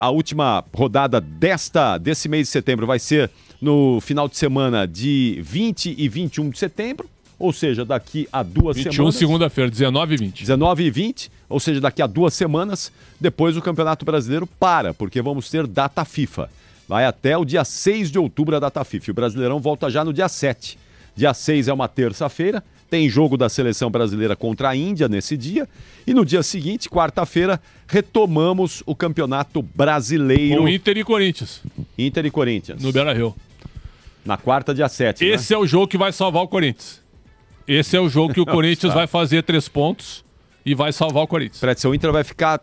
A última rodada desse mês de setembro vai ser no final de semana de 20 e 21 de setembro, ou seja, daqui a 2 21, semanas. segunda-feira, 19 e 20. 19 e 20, ou seja, daqui a 2 semanas, depois o Campeonato Brasileiro para, porque vamos ter data FIFA. Vai até o dia 6 de outubro a data FIFA. O Brasileirão volta já no dia 7. Dia 6 é uma terça-feira, tem jogo da Seleção Brasileira contra a Índia nesse dia. E no dia seguinte, quarta-feira, retomamos o Campeonato Brasileiro. Com Inter e Corinthians. Inter e Corinthians. No Beira-Rio. Na quarta, dia 7. Esse é o jogo que vai salvar o Corinthians. Esse é o jogo que o Corinthians vai fazer 3 pontos e vai salvar o Corinthians. Pretzel, o Inter vai ficar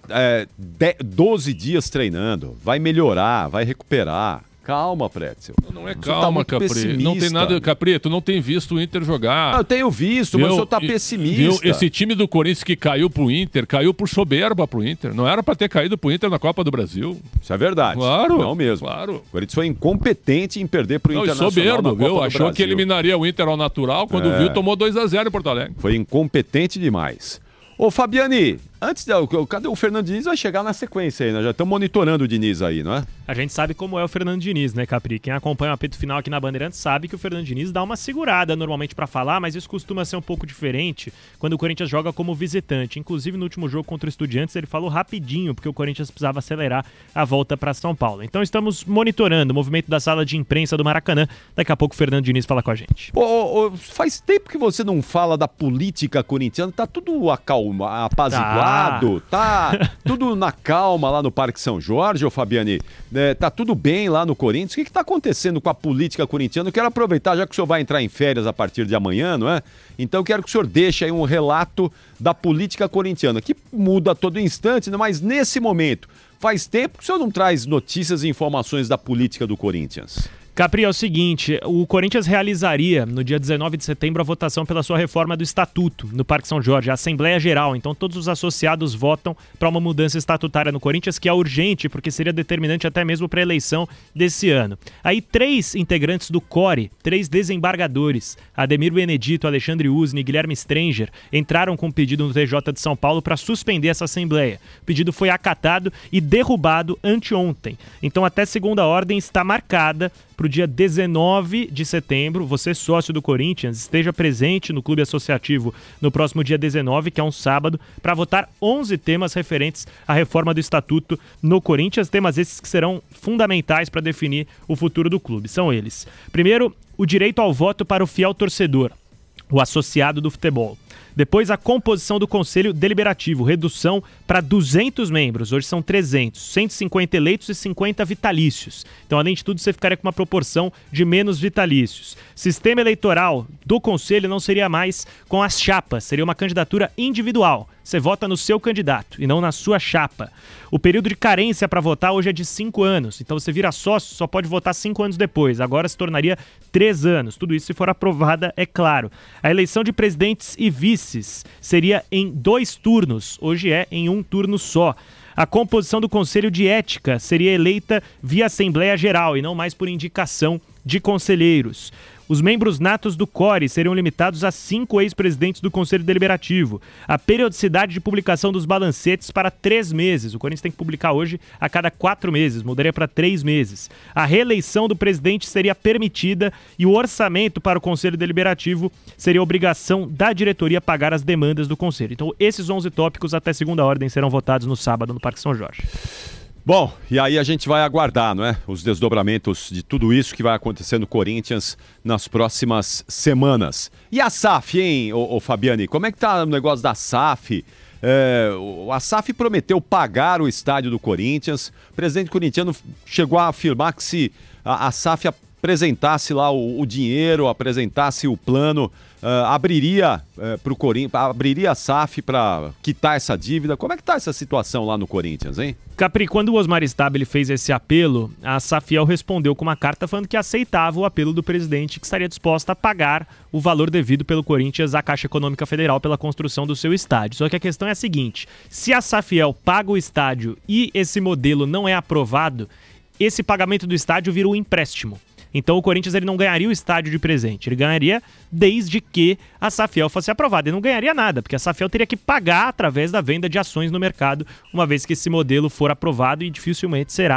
12 dias treinando, vai melhorar, vai recuperar. Calma, Pretzel. Não é calma, tá Capri. Não tem nada, Capri, tu não tem visto o Inter jogar. Eu tenho visto, mas o senhor tá pessimista. Esse time do Corinthians que caiu pro Inter, caiu por soberba pro Inter. Não era pra ter caído pro Inter na Copa do Brasil. Isso é verdade. Claro. Não mesmo. Claro. O Corinthians foi incompetente em perder pro Internacional soberbo, na Copa viu? do Achou Brasil. que eliminaria o Inter ao natural, quando viu, tomou 2-0 em Porto Alegre. Foi incompetente demais. Ô, Fabiani, cadê o Fernando Diniz? Vai chegar na sequência aí, né? Já estamos monitorando o Diniz aí, não é? A gente sabe como é o Fernando Diniz, né, Capri? Quem acompanha o apito final aqui na Bandeirantes sabe que o Fernando Diniz dá uma segurada normalmente pra falar, mas isso costuma ser um pouco diferente quando o Corinthians joga como visitante. Inclusive, no último jogo contra o Estudiantes, ele falou rapidinho, porque o Corinthians precisava acelerar a volta pra São Paulo. Então, estamos monitorando o movimento da sala de imprensa do Maracanã. Daqui a pouco o Fernando Diniz fala com a gente. Faz tempo que você não fala da política corintiana, tá tudo apaziguado, tá tudo na calma lá no Parque São Jorge, ô Fabiani, tá tudo bem lá no Corinthians. O que tá acontecendo com a política corintiana? Eu quero aproveitar, já que o senhor vai entrar em férias a partir de amanhã, não é? Então eu quero que o senhor deixe aí um relato da política corintiana, que muda a todo instante, né? Mas nesse momento, faz tempo que o senhor não traz notícias e informações da política do Corinthians. Capri, é o seguinte, o Corinthians realizaria no dia 19 de setembro a votação pela sua reforma do Estatuto no Parque São Jorge, a Assembleia Geral. Então todos os associados votam para uma mudança estatutária no Corinthians, que é urgente, porque seria determinante até mesmo para a eleição desse ano. Aí 3 integrantes do CORE, 3 desembargadores, Ademir Benedito, Alexandre Usni e Guilherme Stranger, entraram com um pedido no TJ de São Paulo para suspender essa Assembleia. O pedido foi acatado e derrubado anteontem. Então até segunda ordem está marcada para o dia 19 de setembro, você sócio do Corinthians, esteja presente no Clube Associativo no próximo dia 19, que é um sábado, para votar 11 temas referentes à reforma do Estatuto no Corinthians, temas esses que serão fundamentais para definir o futuro do clube. São eles. Primeiro, o direito ao voto para o fiel torcedor, o associado do futebol. Depois, a composição do Conselho Deliberativo, redução para 200 membros, hoje são 300, 150 eleitos e 50 vitalícios. Então, além de tudo, você ficaria com uma proporção de menos vitalícios. Sistema eleitoral do Conselho não seria mais com as chapas, seria uma candidatura individual. Você vota no seu candidato e não na sua chapa. O período de carência para votar hoje é de 5 anos. Então você vira sócio, só pode votar 5 anos depois. Agora se tornaria 3 anos. Tudo isso se for aprovada, é claro. A eleição de presidentes e vices seria em 2 turnos. Hoje é em 1 turno só. A composição do Conselho de Ética seria eleita via Assembleia Geral e não mais por indicação de conselheiros. Os membros natos do CORE seriam limitados a 5 ex-presidentes do Conselho Deliberativo. A periodicidade de publicação dos balancetes para 3 meses. O Corinthians tem que publicar hoje a cada 4 meses, mudaria para 3 meses. A reeleição do presidente seria permitida e o orçamento para o Conselho Deliberativo seria obrigação da diretoria pagar as demandas do Conselho. Então, esses 11 tópicos até segunda ordem serão votados no sábado no Parque São Jorge. Bom, e aí a gente vai aguardar, não é? Os desdobramentos de tudo isso que vai acontecer no Corinthians nas próximas semanas. E a SAF, hein, ô Fabiani? Como é que tá o negócio da SAF? A SAF prometeu pagar o estádio do Corinthians. O presidente corintiano chegou a afirmar que se a SAF apresentasse lá o dinheiro, apresentasse o plano, abriria para o Corinthians, abriria a SAF para quitar essa dívida. Como é que tá essa situação lá no Corinthians, hein? Capri, quando o Osmar Stabile fez esse apelo, a Safiel respondeu com uma carta falando que aceitava o apelo do presidente, que estaria disposta a pagar o valor devido pelo Corinthians à Caixa Econômica Federal pela construção do seu estádio. Só que a questão é a seguinte: se a Safiel paga o estádio e esse modelo não é aprovado, esse pagamento do estádio vira um empréstimo. Então o Corinthians ele não ganharia o estádio de presente, ele ganharia desde que a Safiel fosse aprovada. Ele não ganharia nada, porque a Safiel teria que pagar através da venda de ações no mercado, uma vez que esse modelo for aprovado, e dificilmente será.